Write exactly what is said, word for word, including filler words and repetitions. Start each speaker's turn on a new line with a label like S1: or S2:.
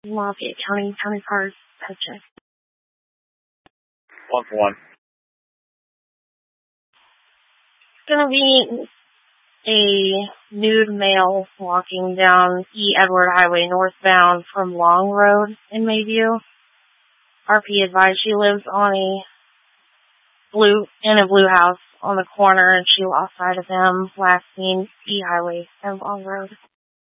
S1: Lafayette County, County Cars, head check.
S2: One for one.
S1: It's gonna be a nude male walking down E. Edward Highway northbound from Long Road in Mayview. R P advised she lives on a blue, in a blue house on the corner, and she lost sight of him last seen E Highway and Long Road.